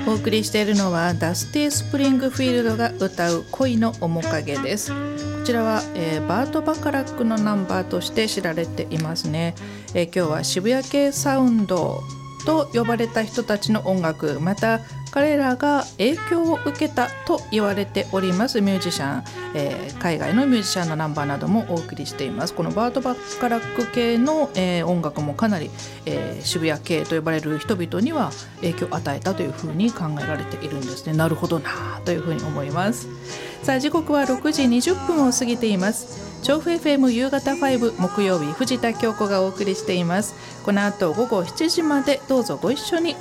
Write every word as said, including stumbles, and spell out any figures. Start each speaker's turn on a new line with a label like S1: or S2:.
S1: お送りしているのはダスティ・スプリングフィールドが歌う恋の面影です。こちらは、えー、バート・バカラックのナンバーとして知られていますね。えー、今日は渋谷系サウンドと呼ばれた人たちの音楽、また彼らが影響を受けたと言われておりますミュージシャン、えー、海外のミュージシャンのナンバーなどもお送りしています。このバート・バカラック系の、えー、音楽もかなり、えー、渋谷系と呼ばれる人々には影響を与えたというふうに考えられているんですね。なるほどなというふうに思います。さあ時刻はろくじにじゅっぷんを過ぎています。調布 エフエム 夕方ご木曜日、藤田京子がお送りしています。この後午後しちじまでどうぞご一緒に